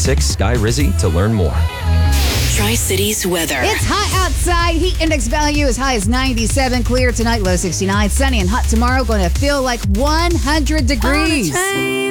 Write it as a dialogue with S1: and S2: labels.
S1: 866 Sky Rizzy to learn more.
S2: Tri-Cities weather.
S3: It's hot outside. Heat index value as high as 97. Clear tonight, low 69. Sunny and hot tomorrow. Going to feel like 100 degrees.